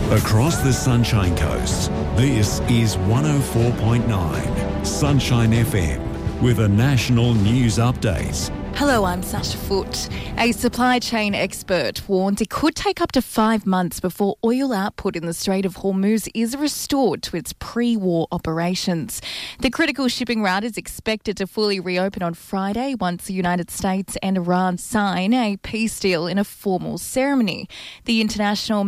Across the Sunshine Coast, this is 104.9 Sunshine FM with a national news update. Hello, I'm Sasha Foote. A supply chain expert warns it could take up to 5 months before oil output in the Strait of Hormuz is restored to its pre-war operations. The critical shipping route is expected to fully reopen on Friday once the United States and Iran sign a peace deal in a formal ceremony. The International